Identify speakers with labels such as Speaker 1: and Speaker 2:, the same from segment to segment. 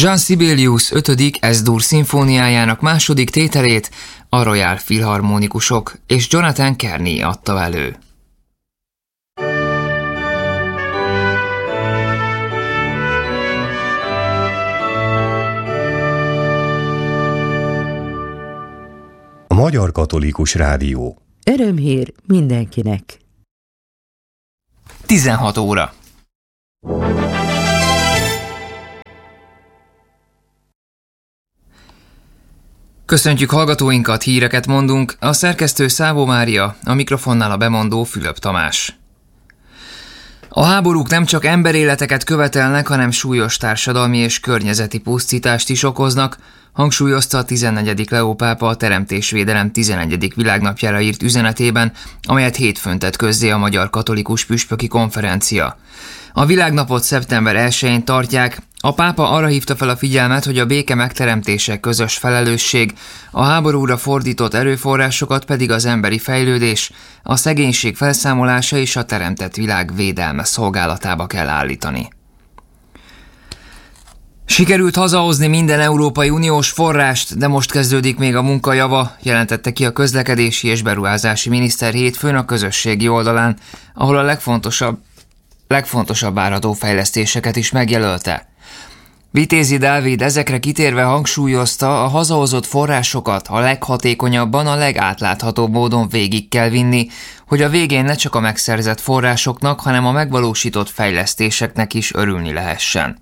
Speaker 1: Jean Sibelius 5. Es-dur szimfóniájának második tételét a Royal Philharmonikusok és Jonathan Kearney adta elő.
Speaker 2: A Magyar Katolikus Rádió.
Speaker 3: Örömhír mindenkinek.
Speaker 1: 16 óra. Köszöntjük hallgatóinkat, híreket mondunk, a szerkesztő Szávó Mária, a mikrofonnál a bemondó Fülöp Tamás. A háborúk nem csak emberéleteket követelnek, hanem súlyos társadalmi és környezeti pusztítást is okoznak, hangsúlyozta a 14. Leó pápa a Teremtésvédelem 11. világnapjára írt üzenetében, amelyet hétfőn tett közzé a Magyar Katolikus Püspöki Konferencia. A világnapot szeptember 1-én tartják, a pápa arra hívta fel a figyelmet, hogy a béke megteremtése közös felelősség, a háborúra fordított erőforrásokat pedig az emberi fejlődés, a szegénység felszámolása és a teremtett világ védelme szolgálatába kell állítani. Sikerült hazahozni minden Európai Uniós forrást, de most kezdődik még a munka java, jelentette ki a közlekedési és beruházási miniszter hétfőn a közösségi oldalán, ahol a legfontosabb várható fejlesztéseket is megjelölte. Vitézi Dávid ezekre kitérve hangsúlyozta, a hazahozott forrásokat a leghatékonyabban, a legátláthatóbb módon végig kell vinni, hogy a végén ne csak a megszerzett forrásoknak, hanem a megvalósított fejlesztéseknek is örülni lehessen.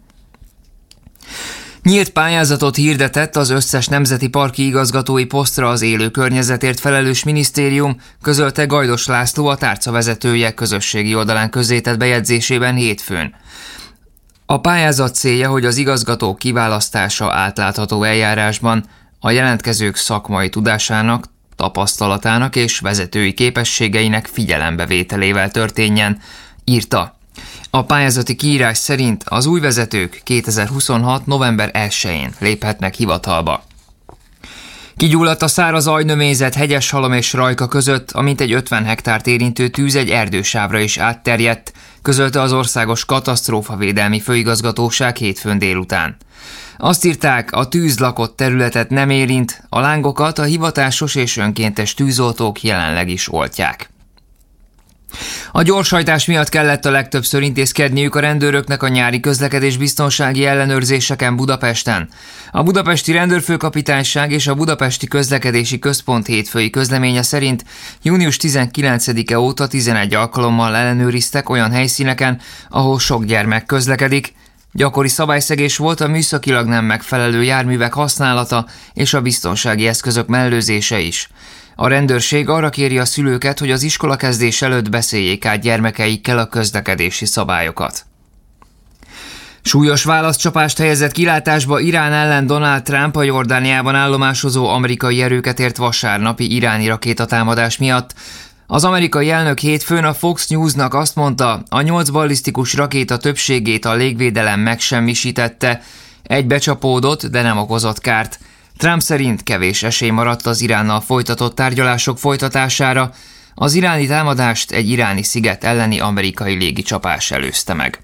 Speaker 1: Nyílt pályázatot hirdetett az összes nemzeti parki igazgatói posztra az élő környezetért felelős minisztérium, közölte Gajdos László, a tárca vezetője közösségi oldalán közzétett bejegyzésében hétfőn. A pályázat célja, hogy az igazgatók kiválasztása átlátható eljárásban a jelentkezők szakmai tudásának, tapasztalatának és vezetői képességeinek figyelembevételével történjen, írta. A pályázati kiírás szerint az új vezetők 2026. november 1-én léphetnek hivatalba. Kigyulladt a száraz ajnövényzet Hegyeshalom és Rajka között, amint egy 50 hektárt érintő tűz egy erdősávra is átterjedt, közölte az Országos Katasztrófavédelmi Főigazgatóság hétfőn délután. Azt írták, a tűz lakott területet nem érint, a lángokat a hivatásos és önkéntes tűzoltók jelenleg is oltják. A gyorshajtás miatt kellett a legtöbbször intézkedniük a rendőröknek a nyári közlekedésbiztonsági ellenőrzéseken Budapesten. A budapesti rendőrfőkapitányság és a budapesti közlekedési központ hétfői közleménye szerint június 19-e óta 11 alkalommal ellenőriztek olyan helyszíneken, ahol sok gyermek közlekedik. Gyakori szabályszegés volt a műszakilag nem megfelelő járművek használata és a biztonsági eszközök mellőzése is. A rendőrség arra kéri a szülőket, hogy az iskolakezdés előtt beszéljék át gyermekeikkel a közlekedési szabályokat. Súlyos válaszcsapást helyezett kilátásba Irán ellen Donald Trump a Jordániában állomásozó amerikai erőket ért vasárnapi iráni rakétatámadás miatt. Az amerikai elnök hétfőn a Fox Newsnak azt mondta, a 8 ballisztikus rakéta többségét a légvédelem megsemmisítette, egy becsapódott, de nem okozott kárt. Trump szerint kevés esély maradt az Iránnal folytatott tárgyalások folytatására, az iráni támadást egy iráni sziget elleni amerikai légicsapás előzte meg.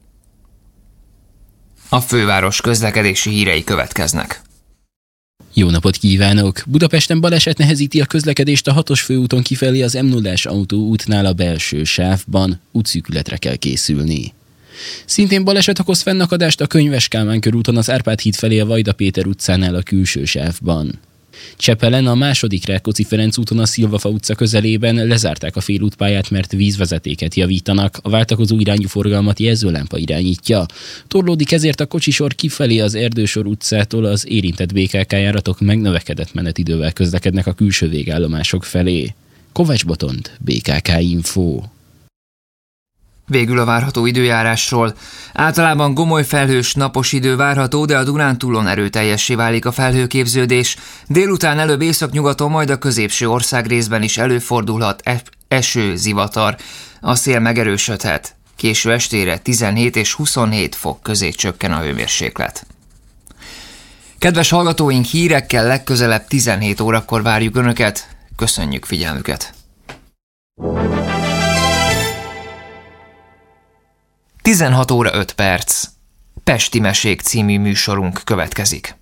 Speaker 1: A főváros közlekedési hírei következnek.
Speaker 4: Jó napot kívánok! Budapesten baleset nehezíti a közlekedést a 6-os főúton kifelé az M0-as autóútnál a belső sávban, útszűkületre kell készülni. Szintén baleset okoz fennakadást a Könyves Kálmán körúton az Árpád híd felé a Vajda Péter utcánál a külső sávban. Csepelen a második Rákóczi Ferenc úton a Szilvafa utca közelében lezárták a félútpályát, mert vízvezetéket javítanak, a váltakozó irányú forgalmat jelzőlámpa irányítja. Torlódik ezért a kocsisor kifelé az Erdősor utcától, az érintett BKK járatok megnövekedett menetidővel közlekednek a külső végállomások felé. Kovács Botond, BKK Info.
Speaker 1: Végül a várható időjárásról. Általában gomoly felhős napos idő várható, de a Dunántúlon erőteljessé válik a felhőképződés. Délután előbb északnyugaton, majd a középső országrészben is előfordulhat eső, zivatar. A szél megerősödhet. Késő estére 17 és 27 fok közé csökken a hőmérséklet. Kedves hallgatóink, hírekkel legközelebb 17 órakor várjuk Önöket. Köszönjük figyelmüket! 16 óra 5 perc. Pesti Mesék című műsorunk következik.